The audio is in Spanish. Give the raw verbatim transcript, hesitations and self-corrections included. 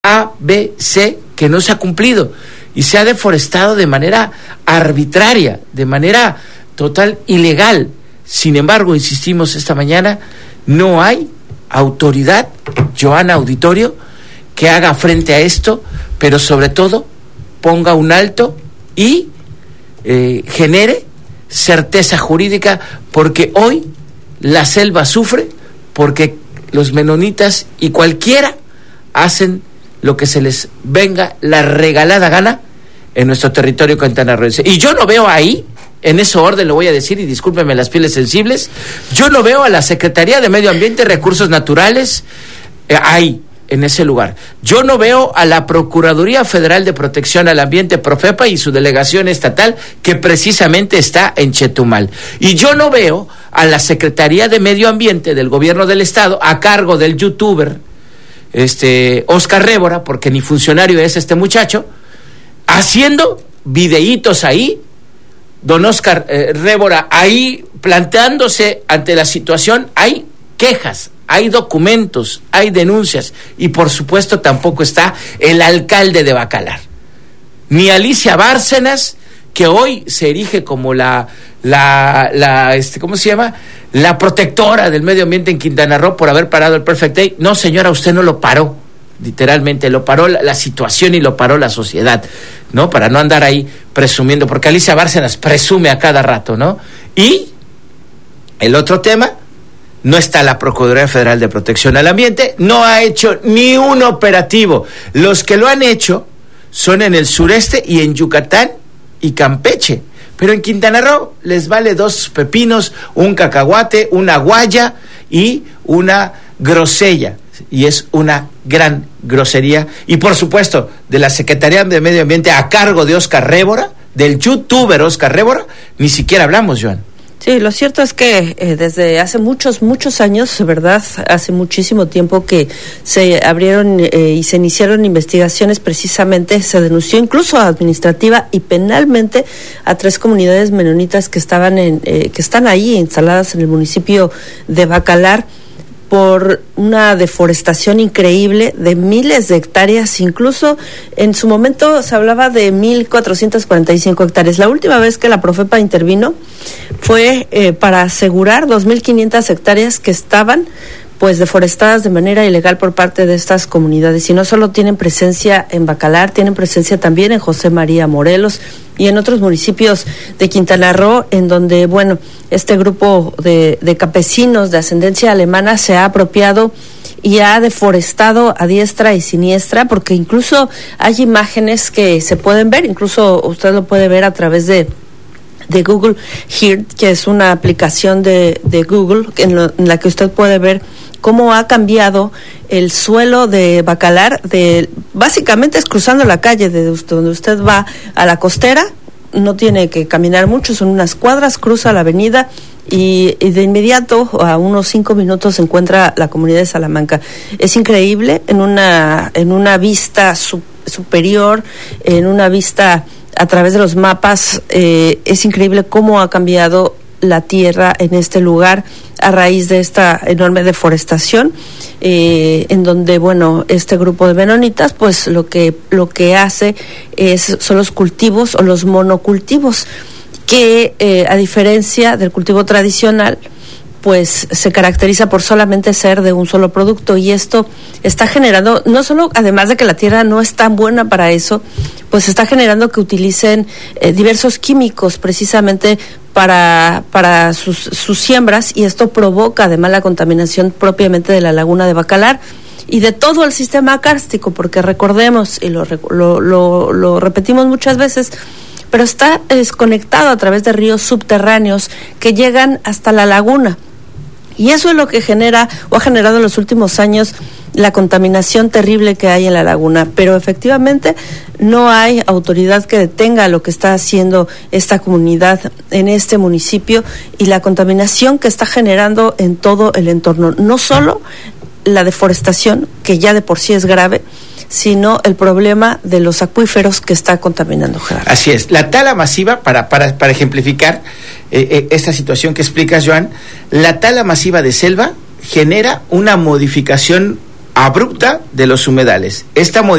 A, B, C, que no se ha cumplido y se ha deforestado de manera arbitraria, de manera total ilegal. Sin embargo, insistimos esta mañana, no hay autoridad, Joana Auditorio, que haga frente a esto, pero sobre todo ponga un alto y eh, genere certeza jurídica, porque hoy la selva sufre porque los menonitas y cualquiera hacen lo que se les venga la regalada gana en nuestro territorio quintanarroense. Y yo no veo ahí, en ese orden lo voy a decir, y discúlpenme las pieles sensibles, yo no veo a la Secretaría de Medio Ambiente y Recursos Naturales eh, ahí, en ese lugar. Yo no veo a la Procuraduría Federal de Protección al Ambiente, Profepa, y su delegación estatal, que precisamente está en Chetumal. Y yo no veo a la Secretaría de Medio Ambiente del Gobierno del Estado, a cargo del youtuber este Oscar Révora, porque ni funcionario es este muchacho, haciendo videitos ahí, don Oscar eh, Révora ahí planteándose ante la situación. Hay quejas, hay documentos, hay denuncias, y por supuesto tampoco está el alcalde de Bacalar, ni Alicia Bárcenas, que hoy se erige como la, la, la, este, ¿cómo se llama?, la protectora del medio ambiente en Quintana Roo por haber parado el Perfect Day. No, señora, usted no lo paró, literalmente, lo paró la, la situación y lo paró la sociedad, ¿no?, para no andar ahí presumiendo, porque Alicia Bárcenas presume a cada rato, ¿no? Y el otro tema, no está la Procuraduría Federal de Protección al Ambiente, no ha hecho ni un operativo. Los que lo han hecho son en el sureste y en Yucatán y Campeche, pero en Quintana Roo les vale dos pepinos, un cacahuate, una guaya y una grosella, y es una gran grosería. Y por supuesto, de la Secretaría de Medio Ambiente a cargo de Oscar Révora, del youtuber Oscar Révora, ni siquiera hablamos, Joan. Sí, lo cierto es que eh, desde hace muchos, muchos años, ¿verdad?, hace muchísimo tiempo que se abrieron eh, y se iniciaron investigaciones, precisamente se denunció incluso administrativa y penalmente a tres comunidades menonitas que estaban en, eh, que están ahí instaladas en el municipio de Bacalar, por una deforestación increíble de miles de hectáreas. Incluso en su momento se hablaba de mil cuatrocientas cuarenta y cinco hectáreas. La última vez que la Profepa intervino fue eh, para asegurar dos mil quinientas hectáreas que estaban pues deforestadas de manera ilegal por parte de estas comunidades. Y no solo tienen presencia en Bacalar, tienen presencia también en José María Morelos y en otros municipios de Quintana Roo, en donde, bueno, este grupo de, de campesinos de ascendencia alemana se ha apropiado y ha deforestado a diestra y siniestra, porque incluso hay imágenes que se pueden ver, incluso usted lo puede ver a través de de Google Earth, que es una aplicación de, de Google en, lo, en la que usted puede ver cómo ha cambiado el suelo de Bacalar. De básicamente es cruzando la calle de donde usted va a la costera, no tiene que caminar mucho, son unas cuadras, cruza la avenida y, y de inmediato, a unos cinco minutos, se encuentra la comunidad de Salamanca. Es increíble, en una en una vista su, superior, en una vista a través de los mapas, eh, es increíble cómo ha cambiado la tierra en este lugar a raíz de esta enorme deforestación, eh, en donde, bueno, este grupo de menonitas, pues lo que lo que hace es son los cultivos o los monocultivos, que eh, a diferencia del cultivo tradicional, pues se caracteriza por solamente ser de un solo producto, y esto está generando, no solo, además de que la tierra no es tan buena para eso, pues está generando que utilicen eh, diversos químicos precisamente para para sus, sus siembras, y esto provoca además la contaminación propiamente de la laguna de Bacalar y de todo el sistema kárstico, porque recordemos, y lo, lo, lo, lo repetimos muchas veces, pero está desconectado a través de ríos subterráneos que llegan hasta la laguna. Y eso es lo que genera, o ha generado en los últimos años, la contaminación terrible que hay en la laguna. Pero efectivamente no hay autoridad que detenga lo que está haciendo esta comunidad en este municipio y la contaminación que está generando en todo el entorno. No solo la deforestación, que ya de por sí es grave, sino el problema de los acuíferos que está contaminando, Gerardo. Así es, la tala masiva, para, para, para ejemplificar eh, eh, esta situación que explicas, Joan, la tala masiva de selva genera una modificación abrupta de los humedales. Esta modificación